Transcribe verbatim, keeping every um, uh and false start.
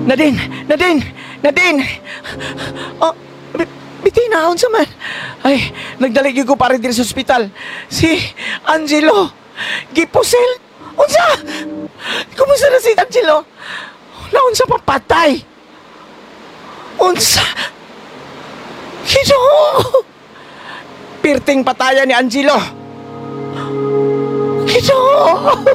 Nadine! Nadine! Nadine! Oh, bi- biti na sa man. Ay, nagdaligi ko pa rin din sa ospital. Si Angelo. Gipusil. Unsa? Kumusta na si Angelo? Naunsa pa patay. Unsa? Kido! Pirting patayan ni Angelo. Kido!